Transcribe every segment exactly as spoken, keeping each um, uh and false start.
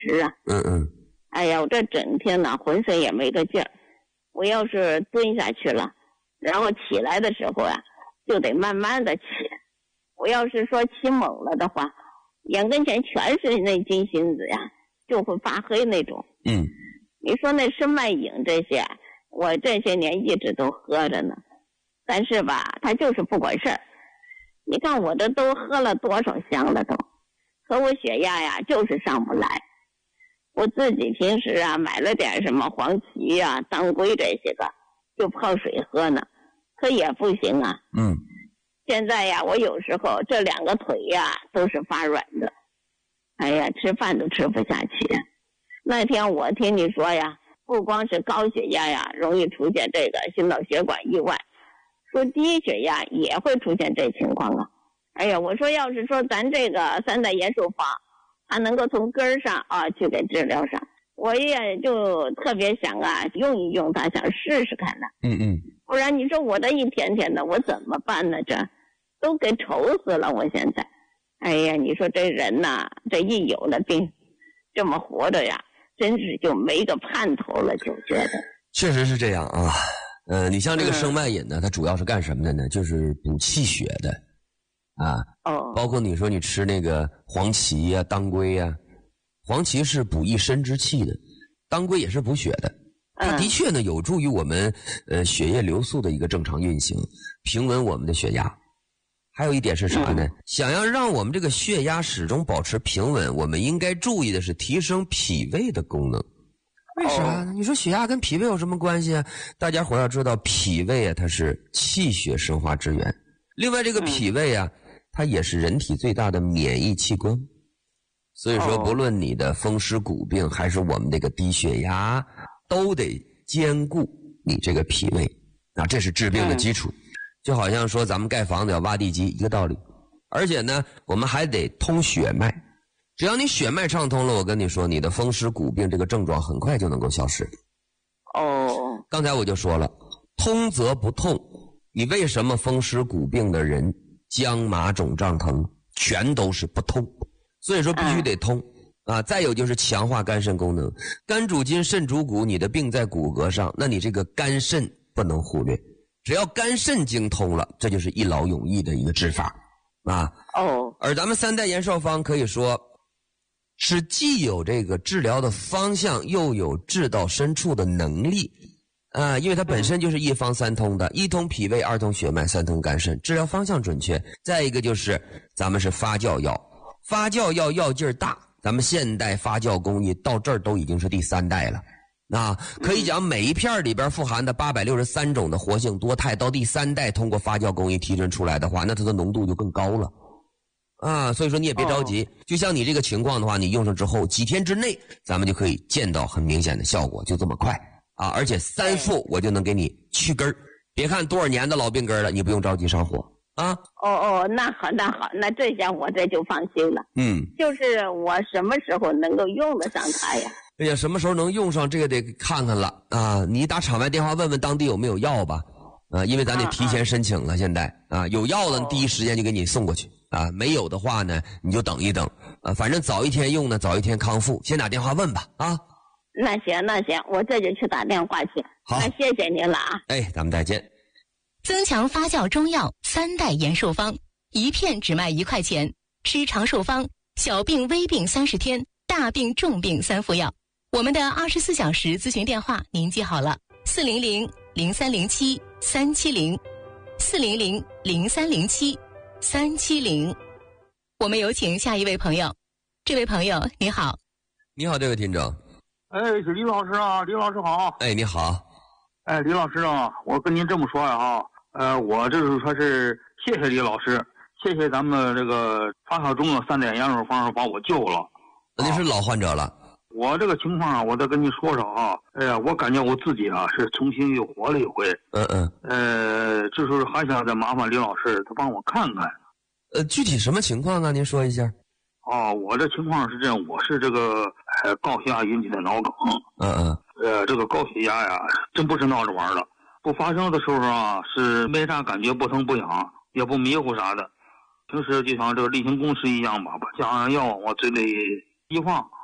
直啊。 嗯嗯。 哎呀，我这整天呢浑身也没个劲儿。我要是蹲下去了，然后起来的时候啊，就得慢慢的起。我要是说起猛了的话，眼跟前全是那金芯子呀，就会发黑那种。 嗯。 你说那生脉饮这些，我这些年一直都喝着呢，但是吧，它就是不管事儿。你看我这都喝了多少箱了都，可我血压呀就是上不来。我自己平时啊买了点什么黄芪呀、当归这些个，就泡水喝呢，可也不行啊。 嗯。 现在呀，我有时候这两个腿呀都是发软的，哎呀，吃饭都吃不下去。那天我听你说呀，不光是高血压呀容易出现这个心脑血管意外，说低血压也会出现这情况啊。哎呀，我说要是说咱这个三代延寿方，它能够从根儿上啊去给治疗上，我也就特别想啊用一用它，想试试看呢。 嗯嗯。 不然你说我这一天天的我怎么办呢？这都给愁死了，我现在。哎呀，你说这人呐，这一有了病，这么活着呀，真是就没个盼头了，就觉得。 确实是这样啊。呃，你像这个生脉饮呢，它主要是干什么的呢？就是补气血的啊。 哦。 包括你说你吃那个黄芪呀、当归呀，黄芪是补一身之气的，当归也是补血的。它的确呢有助于我们呃血液流速的一个正常运行，平稳我们的血压。还有一点是啥呢？想要让我们这个血压始终保持平稳，我们应该注意的是提升脾胃的功能。为啥呢？你说血压跟脾胃有什么关系啊？大家伙要知道，脾胃啊它是气血生化之源，另外这个脾胃啊它也是人体最大的免疫器官。所以说不论你的风湿骨病还是我们这个低血压，都得兼顾你这个脾胃啊，这是治病的基础。嗯、就好像说咱们盖房子要挖地基一个道理。而且呢，我们还得通血脉。只要你血脉畅通了，我跟你说，你的风湿骨病这个症状很快就能够消失。 哦。 刚才我就说了，通则不痛。你为什么风湿骨病的人僵麻肿胀疼，全都是不通。所以说必须得通。嗯啊，再有就是强化肝肾功能，肝主筋，肾主骨，你的病在骨骼上，那你这个肝肾不能忽略，只要肝肾经通了，这就是一劳永逸的一个治法啊。 哦， 而咱们三代延寿方可以说是既有这个治疗的方向，又有治到深处的能力啊，因为它本身就是一方三通的，一通脾胃，二通血脉，三通肝肾，治疗方向准确。再一个就是咱们是发酵药，发酵药药劲儿大。咱们现代发酵工艺到这儿都已经是第三代了，啊，可以讲每一片里边富含的八百六十三种的活性多肽，到第三代通过发酵工艺提纯出来的话，那它的浓度就更高了，啊，所以说你也别着急，就像你这个情况的话，你用上之后几天之内，咱们就可以见到很明显的效果，就这么快啊！而且三副我就能给你去根儿，别看多少年的老病根了，你不用着急上火。啊， 哦哦，那好，那好，那这下我这就放心了。 嗯， 就是我什么时候能够用得上它呀？ 哎呀，什么时候能用上这个得看看了啊！你打场外电话问问当地有没有药吧，啊，因为咱得提前申请了。现在啊，有药了，第一时间就给你送过去啊。没有的话呢，你就等一等啊。反正早一天用呢，早一天康复。先打电话问吧，啊。 那行，那行，我这就去打电话去。 好， 那谢谢您了啊。 哎，咱们再见。 增强发酵中药三代延寿方，一片只卖一块钱，吃长寿方，小病微病三十天，大病重病三副药。我们的二十四小时咨询电话您记好了，四零零零三零七三七零，四零零零三零七三七零。我们有请下一位朋友。这位朋友你好。 你好，这位听众。 哎，是李老师啊，李老师好。 哎，你好。 哎，李老师啊，我跟您这么说呀啊，呃，我这是说是谢谢李老师，谢谢咱们这个发烧中的三代延寿方把我救了。 那您是老患者了。啊、 我这个情况啊，我再跟您说说啊，哎呀，我感觉我自己啊是重新又活了一回。 嗯嗯。 呃，这时候还想再麻烦李老师，他帮我看看。 呃，具体什么情况啊？您说一下。 哦，我这情况是这样，我是这个呃高血压引起的脑梗。 嗯嗯。 呃，这个高血压呀，真不是闹着玩的。不发生的时候啊，是没啥感觉，不疼不痒，也不迷糊啥的。平时就像这个例行公事一样吧，把降压药往嘴里一放啊，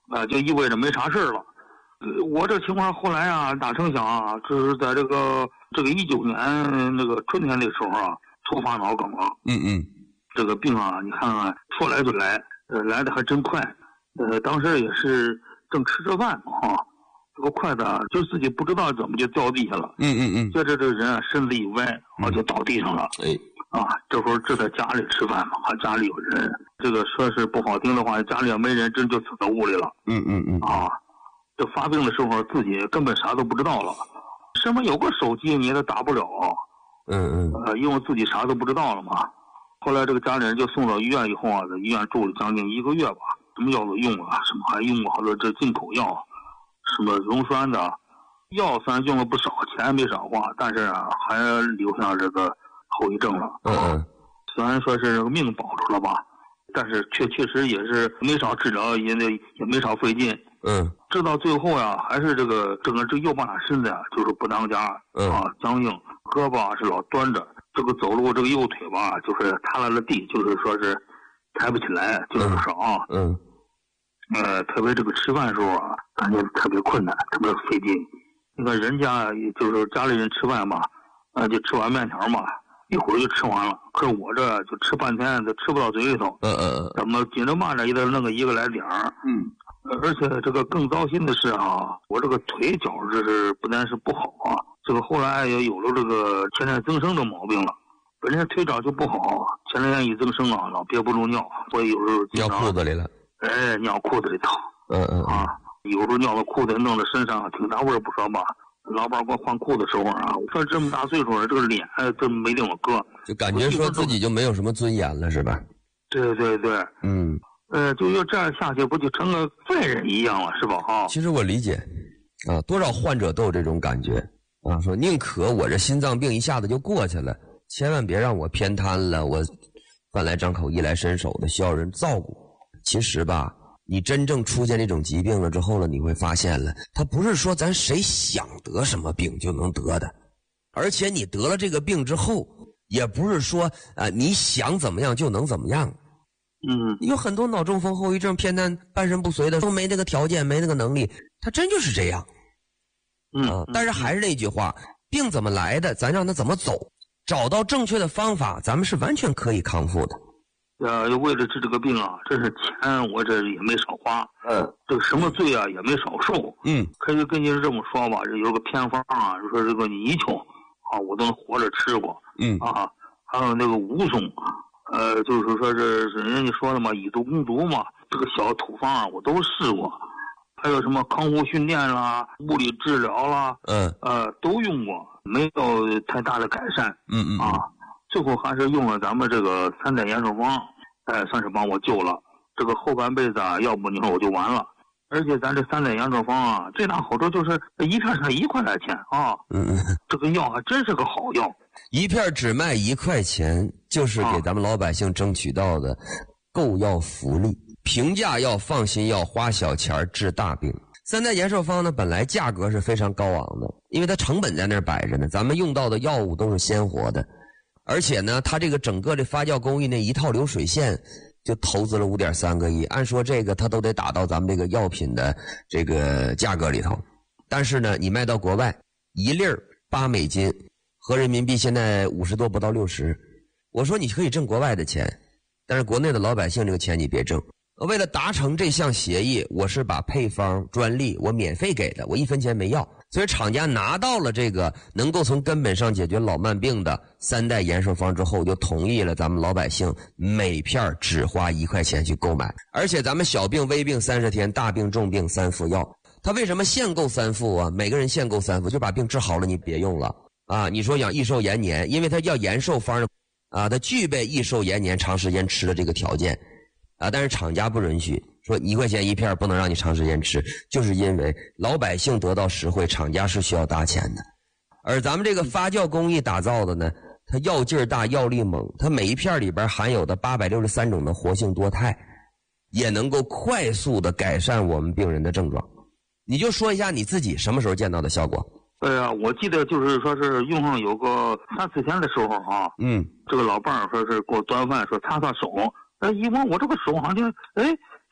啊、呃，就意味着没啥事了。呃，我这情况后来啊，哪成想啊，就是在这个这个一九年那个春天的时候啊，突发脑梗了。 嗯嗯， 这个病啊，你看看说来就来，呃，来的还真快。呃，当时也是正吃着饭嘛，啊，这个筷子啊，就自己不知道怎么就掉地下了。 嗯嗯嗯， 接着这个人啊，身子一歪，啊，就倒地上了。 哎， 啊，这会儿这在家里吃饭嘛，啊，家里有人，这个说是不好听的话，家里要没人，真就死在屋里了。 嗯嗯嗯， 啊，这发病的时候自己根本啥都不知道了，身边有个手机你也打不了。 嗯嗯， 呃，因为自己啥都不知道了嘛。后来这个家里人就送到医院以后啊，在医院住了将近一个月吧，什么药都用了，什么还用过好多这进口药，什么溶栓的药，虽然用了不少，钱没少花，但是啊，还留下这个后遗症了。 嗯嗯， 虽然说是这个命保住了吧，但是确确实也是没少治疗，也也没少费劲。 嗯， 治到最后呀，还是这个整个这右半拉身子呀，就是不当家， 嗯啊，僵硬，胳膊是老端着，这个走路这个右腿吧，就是塌了了地，就是说是抬不起来，就是说啊， 嗯， 呃，特别这个吃饭的时候啊，感觉特别困难，特别费劲。你看人家就是家里人吃饭嘛，呃，就吃碗面条嘛，一会儿就吃完了。可是我这就吃半天都吃不到嘴里头， 嗯嗯， 怎么紧着慢着也得弄个一个来点儿， 嗯。 而且这个更糟心的是啊，我这个腿脚这是不但是不好啊，这个后来也有了这个前列增生的毛病了。本身腿脚就不好，前列腺一增生啊，老憋不住尿，所以有时候尿裤子里了。 哎，尿裤子里头。 嗯嗯啊，有时候尿到裤子弄到身上，挺大味儿不说吧。老板给我换裤子的时候啊，我说这么大岁数了，这个脸真没地方搁， 就感觉说自己就没有什么尊严了，是吧？ 对对对， 嗯。 呃，就要这样下去，不就成个废人一样了，是吧？哈。 其实我理解，啊，多少患者都有这种感觉啊，说宁可我这心脏病一下子就过去了，千万别让我偏瘫了，我饭来张口、衣来伸手的，需要人照顾。其实吧，你真正出现这种疾病了之后了，你会发现了，它不是说咱谁想得什么病就能得的，而且你得了这个病之后，也不是说啊你想怎么样就能怎么样。 嗯， 有很多脑中风后遗症、偏瘫、半身不遂的，都没那个条件，没那个能力，他真就是这样。 嗯、 啊，但是还是那句话，病怎么来的，咱让他怎么走，找到正确的方法，咱们是完全可以康复的。 呃，为了治这个病啊，这是钱我这也没少花， 嗯， 这个什么罪啊也没少受。 嗯， 可以跟您这么说吧，这有个偏方啊，说这个泥鳅啊，我都能活着吃过。 嗯啊，还有那个吴松。呃，就是说这是人家说的嘛，以毒攻毒嘛，这个小土方啊，我都试过，还有什么康复训练啦、物理治疗啦， 嗯， 呃，都用过，没有太大的改善。 嗯嗯啊，最后还是用了咱们这个三代延寿方，哎，算是帮我救了这个后半辈子啊，要不你说我就完了。而且咱这三代延寿方啊，最大好处就是一片才一块来钱啊， 嗯嗯， 这个药还真是个好药。 一片只卖一块钱，就是给咱们老百姓争取到的购药福利。平价药、放心药，花小钱治大病。三代延寿方呢，本来价格是非常高昂的，因为它成本在那儿摆着呢，咱们用到的药物都是鲜活的，而且呢，它这个整个的发酵工艺那一套流水线就投资了五点三个亿，按说这个它都得打到咱们这个药品的这个价格里头，但是呢，你卖到国外一粒儿八美金。合人民币现在五十多不到六十，我说你可以挣国外的钱，但是国内的老百姓这个钱你别挣。为了达成这项协议，我是把配方专利我免费给的，我一分钱没要，所以厂家拿到了这个能够从根本上解决老慢病的三代延寿方之后，就同意了咱们老百姓每片只花一块钱去购买，而且咱们小病微病三十天，大病重病三副药。他为什么限购三副啊？每个人限购三副，就把病治好了，你别用了。啊，你说养益寿延年，因为它要延寿方啊，它具备益寿延年长时间吃的这个条件啊，但是厂家不允许，说一块钱一片不能让你长时间吃，就是因为老百姓得到实惠，厂家是需要搭钱的。而咱们这个发酵工艺打造的呢，它药劲儿大，药力猛，它每一片里边含有的八百六十三种的活性多肽，也能够快速的改善我们病人的症状。你就说一下你自己什么时候见到的效果？ 哎呀，我记得就是说是用上有个三四天的时候啊， 嗯， 这个老伴儿说是给我端饭，说擦擦手，哎，一摸我这个手好像就哎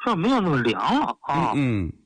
这没有那么凉了啊。 嗯。嗯